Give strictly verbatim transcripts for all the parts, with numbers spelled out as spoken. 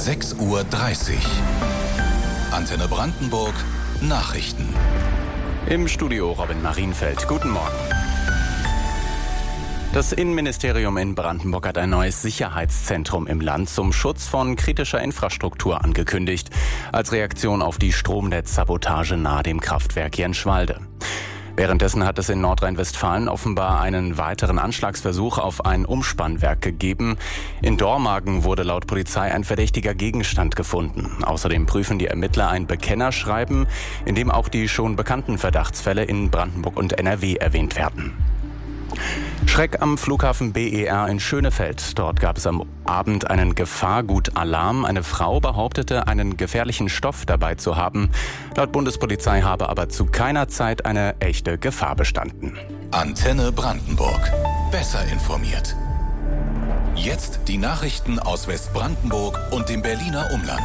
sechs Uhr dreißig. Antenne Brandenburg Nachrichten. Im Studio Robin Marienfeld. Guten Morgen. Das Innenministerium in Brandenburg hat ein neues Sicherheitszentrum im Land zum Schutz von kritischer Infrastruktur angekündigt, als Reaktion auf die Stromnetzsabotage nahe dem Kraftwerk Jenschwalde. Währenddessen hat es in Nordrhein-Westfalen offenbar einen weiteren Anschlagsversuch auf ein Umspannwerk gegeben. In Dormagen wurde laut Polizei ein verdächtiger Gegenstand gefunden. Außerdem prüfen die Ermittler ein Bekennerschreiben, in dem auch die schon bekannten Verdachtsfälle in Brandenburg und N R W erwähnt werden. Schreck am Flughafen B E R in Schönefeld. Dort gab es am Abend einen Gefahrgutalarm. Eine Frau behauptete, einen gefährlichen Stoff dabei zu haben. Laut Bundespolizei habe aber zu keiner Zeit eine echte Gefahr bestanden. Antenne Brandenburg. Besser informiert. Jetzt die Nachrichten aus Westbrandenburg und dem Berliner Umland.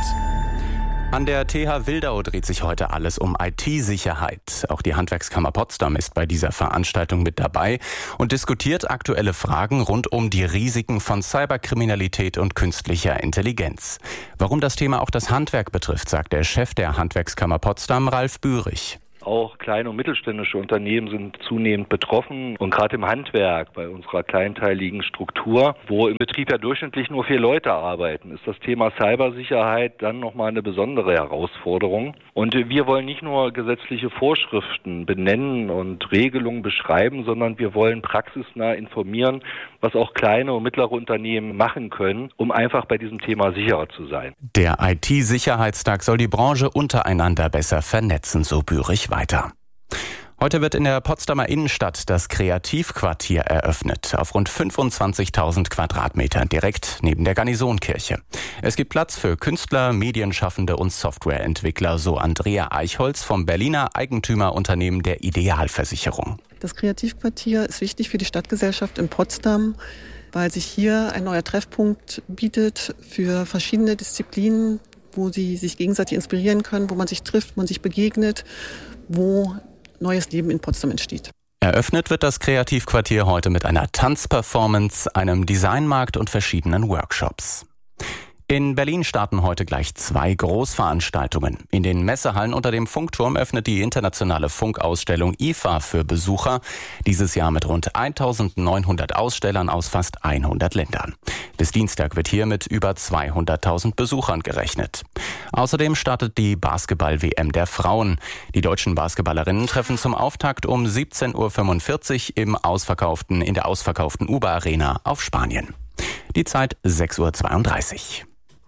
An der T H Wildau dreht sich heute alles um I T-Sicherheit. Auch die Handwerkskammer Potsdam ist bei dieser Veranstaltung mit dabei und diskutiert aktuelle Fragen rund um die Risiken von Cyberkriminalität und künstlicher Intelligenz. Warum das Thema auch das Handwerk betrifft, sagt der Chef der Handwerkskammer Potsdam, Ralf Bührig. Auch kleine und mittelständische Unternehmen sind zunehmend betroffen. Und gerade im Handwerk, bei unserer kleinteiligen Struktur, wo im Betrieb ja durchschnittlich nur vier Leute arbeiten, ist das Thema Cybersicherheit dann nochmal eine besondere Herausforderung. Und wir wollen nicht nur gesetzliche Vorschriften benennen und Regelungen beschreiben, sondern wir wollen praxisnah informieren, was auch kleine und mittlere Unternehmen machen können, um einfach bei diesem Thema sicherer zu sein. Der I T-Sicherheitstag soll die Branche untereinander besser vernetzen, so Bührig weiter. Heute wird in der Potsdamer Innenstadt das Kreativquartier eröffnet, auf rund fünfundzwanzigtausend Quadratmetern, direkt neben der Garnisonkirche. Es gibt Platz für Künstler, Medienschaffende und Softwareentwickler, so Andrea Eichholz vom Berliner Eigentümerunternehmen der Idealversicherung. Das Kreativquartier ist wichtig für die Stadtgesellschaft in Potsdam, weil sich hier ein neuer Treffpunkt bietet für verschiedene Disziplinen, wo sie sich gegenseitig inspirieren können, wo man sich trifft, man sich begegnet, wo neues Leben in Potsdam entsteht. Eröffnet wird das Kreativquartier heute mit einer Tanzperformance, einem Designmarkt und verschiedenen Workshops. In Berlin starten heute gleich zwei Großveranstaltungen. In den Messehallen unter dem Funkturm öffnet die internationale Funkausstellung I F A für Besucher. Dieses Jahr mit rund eintausendneunhundert Ausstellern aus fast hundert Ländern. Bis Dienstag wird hier mit über zweihunderttausend Besuchern gerechnet. Außerdem startet die Basketball-W M der Frauen. Die deutschen Basketballerinnen treffen zum Auftakt um siebzehn Uhr fünfundvierzig im ausverkauften, in der ausverkauften U B A Arena auf Spanien. Die Zeit sechs Uhr zweiunddreißig.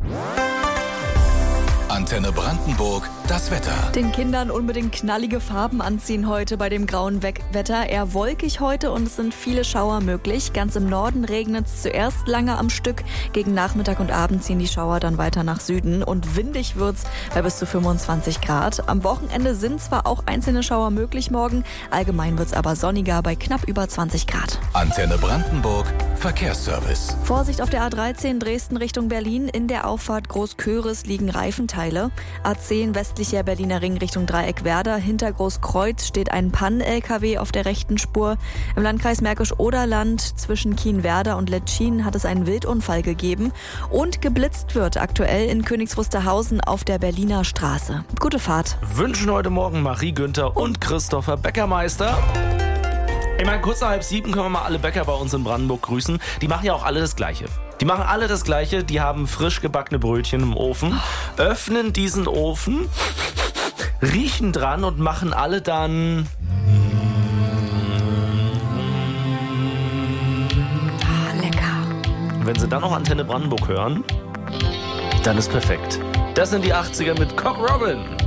Antenne Brandenburg, das Wetter. Den Kindern unbedingt knallige Farben anziehen heute bei dem grauen We- Wetter. Eher wolkig heute und es sind viele Schauer möglich. Ganz im Norden regnet es zuerst lange am Stück. Gegen Nachmittag und Abend ziehen die Schauer dann weiter nach Süden. Und windig wird's bei bis zu fünfundzwanzig Grad. Am Wochenende sind zwar auch einzelne Schauer möglich morgen. Allgemein wird's aber sonniger bei knapp über zwanzig Grad. Antenne Brandenburg, Verkehrsservice. Vorsicht auf der A dreizehn Dresden Richtung Berlin. In der Auffahrt Großköris liegen Reifenteile. A zehn westlicher Berliner Ring Richtung Dreieckwerder. Hinter Großkreuz steht ein Pannen-L K W auf der rechten Spur. Im Landkreis Märkisch-Oderland zwischen Kienwerder und Letschin hat es einen Wildunfall gegeben. Und geblitzt wird aktuell in Königs Wusterhausen auf der Berliner Straße. Gute Fahrt. Wünschen heute Morgen Marie Günther und Christopher Bäckermeister. Ich meine, kurz nach halb sieben können wir mal alle Bäcker bei uns in Brandenburg grüßen. Die machen ja auch alle das Gleiche. Die machen alle das Gleiche. Die haben frisch gebackene Brötchen im Ofen, öffnen diesen Ofen, riechen dran und machen alle dann... Ah, lecker. Wenn sie dann noch Antenne Brandenburg hören, dann ist perfekt. Das sind die achtziger mit Cock Robin.